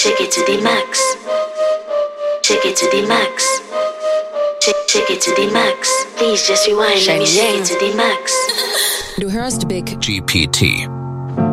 Shake it to the max. Shake it to the max. Shake it to the max. Please just rewind. Let me shake it to the max. Du hörst Big GPT.